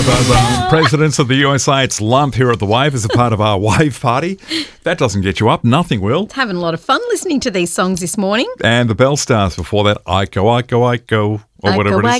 Presidents of the USA, it's Lump here at the Wave as a part of our Wave Party. That doesn't get you up. Nothing will. Having a lot of fun listening to these songs this morning. And the Bell Stars before that, Aiko, Aiko, Aiko, or whatever it is.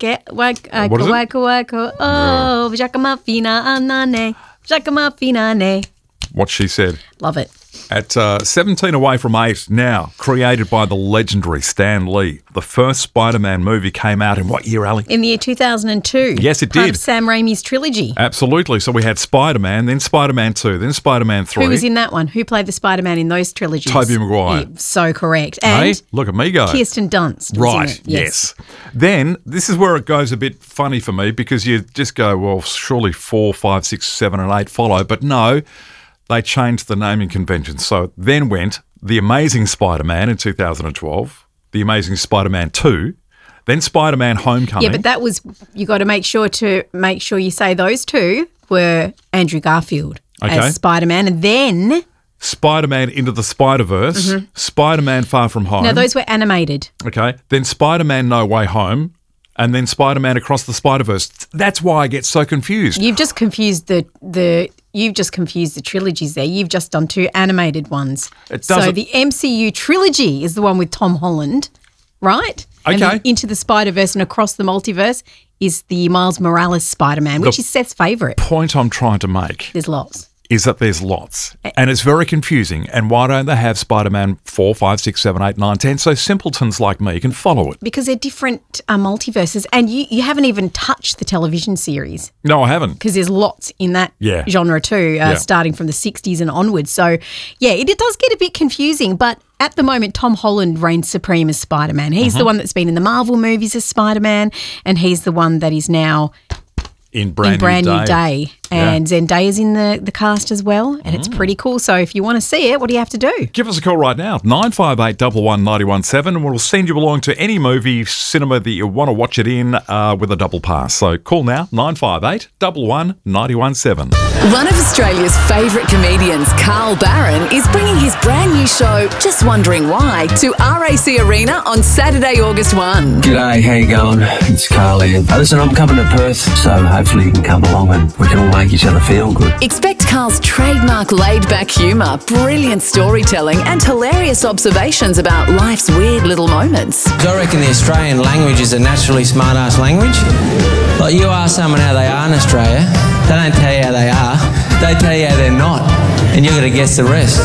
Aiko, oh, Jakamafina anane, Jakamafina. What she said. Love it. At 17 away from 8 now, created by the legendary Stan Lee. The first Spider-Man movie came out in what year, Ali? In the year 2002. Yes, it Part did. of Sam Raimi's trilogy. Absolutely. So we had Spider-Man, then Spider-Man 2, then Spider-Man 3. Who was in that one? Who played the Spider-Man in those trilogies? Tobey Maguire. Yeah, so correct. And hey, look at me go. Kirsten Dunst was right, in it. yes. Then, this is where it goes a bit funny for me because you just go, well, surely 4, 5, 6, 7 and 8 follow. But no, they changed the naming convention. So then went The Amazing Spider-Man in 2012, The Amazing Spider-Man 2, then Spider-Man Homecoming. Yeah, but that was, you got to make sure you say those two were Andrew Garfield as Spider-Man, and then Spider-Man Into the Spider-Verse, Spider-Man Far From Home. No, those were animated. Okay, then Spider-Man No Way Home, and then Spider-Man Across the Spider-Verse. That's why I get so confused. You've just confused the trilogies there. You've just done two animated ones. So the MCU trilogy is the one with Tom Holland, right? Okay. And then Into the Spider-Verse and Across the Multiverse is the Miles Morales Spider-Man, which is Seth's favourite. Point I'm trying to make There's lots. is that there's lots. And it's very confusing. And why don't they have Spider-Man 4, 5, 6, 7, 8, 9, 10 so simpletons like me can follow it? Because they're different multiverses. And you haven't even touched the television series. No, I haven't. Because there's lots in that genre too, starting from the 60s and onwards. So, yeah, it does get a bit confusing. But at the moment, Tom Holland reigns supreme as Spider-Man. He's the one that's been in the Marvel movies as Spider-Man, and he's the one that is now in Brand New Day. And Zendaya's in the cast as well, and it's pretty cool. So if you want to see it, what do you have to do? Give us a call right now, 958 11 917, and we'll send you along to any movie cinema that you want to watch it in with a double pass. So call now, 958 11 917. One of Australia's favourite comedians, Carl Barron, is bringing his brand new show, Just Wondering Why, to RAC Arena on Saturday, August 1. G'day, how you going? It's Carl here. Listen, I'm coming to Perth, so hopefully you can come along and we can all make each other feel good. Expect Carl's trademark laid-back humour, brilliant storytelling and hilarious observations about life's weird little moments. I reckon the Australian language is a naturally smart-ass language. Like, you ask someone how they are in Australia, they don't tell you how they are, they tell you how they're not, and you've got to guess the rest.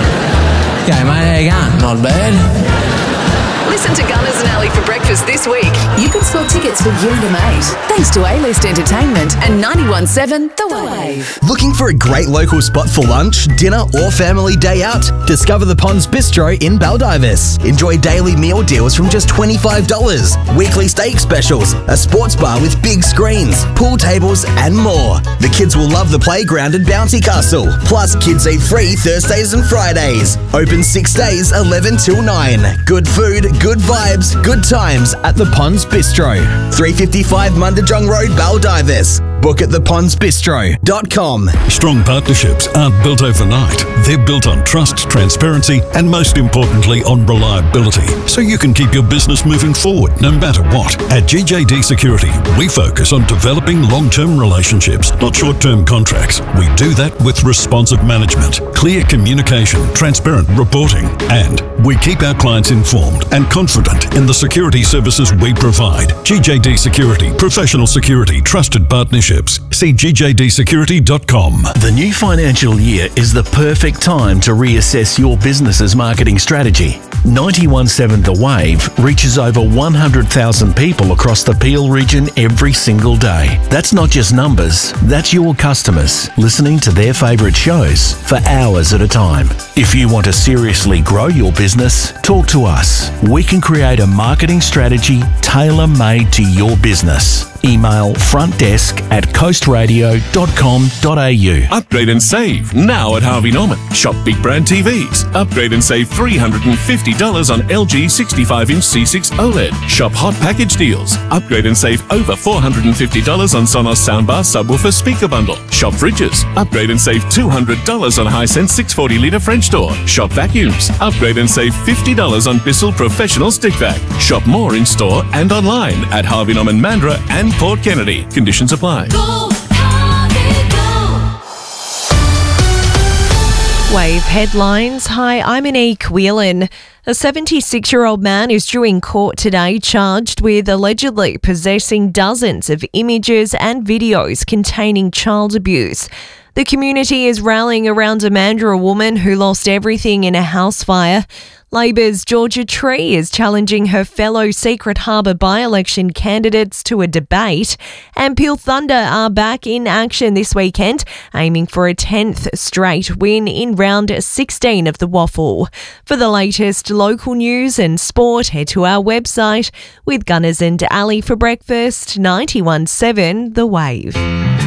Okay, mate, how you going? Not bad. Listen to Gunners and Ali for breakfast this week. You can score tickets for you and a mate. Thanks to A-List Entertainment and 91.7 The Wave. Looking for a great local spot for lunch, dinner or family day out? Discover the Ponds Bistro in Baldivis. Enjoy daily meal deals from just $25, weekly steak specials, a sports bar with big screens, pool tables and more. The kids will love the playground at Bouncy Castle. Plus, kids eat free Thursdays and Fridays. Open 6 days, 11 till 9. Good food, good vibes, good times at the Ponds Bistro. 355 Mundajong Road, Baldivis. Book at thepondsbistro.com. Strong partnerships aren't built overnight. They're built on trust, transparency, and most importantly, on reliability. So you can keep your business moving forward no matter what. At GJD Security, we focus on developing long-term relationships, not short-term contracts. We do that with responsive management, clear communication, transparent reporting, and we keep our clients informed and confident in the security services we provide. GJD Security, professional security, trusted partnerships. See gjdsecurity.com. The new financial year is the perfect time to reassess your business's marketing strategy. 91.7 The Wave reaches over 100,000 people across the Peel region every single day. That's not just numbers, that's your customers listening to their favourite shows for hours at a time. If you want to seriously grow your business, talk to us. We can create a marketing strategy tailor-made to your business. Email frontdesk@coastradio.com.au. Upgrade and save now at Harvey Norman. Shop big brand TVs. Upgrade and save $350 on LG 65-inch C6 OLED. Shop hot package deals. Upgrade and save over $450 on Sonos soundbar subwoofer speaker bundle. Shop fridges. Upgrade and save $200 on Hisense 640-litre French door. Shop vacuums. Upgrade and save $50 on Bissell professional promotional stick vac. Shop more in store and online at Harvey Norman Mandurah and Port Kennedy. Conditions apply. Wave headlines. Hi, I'm Monique Whelan. A 76-year-old man is due in court today charged with allegedly possessing dozens of images and videos containing child abuse. The community is rallying around a Mandurah woman who lost everything in a house fire. Labor's Georgia Tree is challenging her fellow Secret Harbour by-election candidates to a debate. And Peel Thunder are back in action this weekend, aiming for a 10th straight win in round 16 of the Waffle. For the latest local news and sport, head to our website with Gunners and Ali for breakfast, 91.7 The Wave.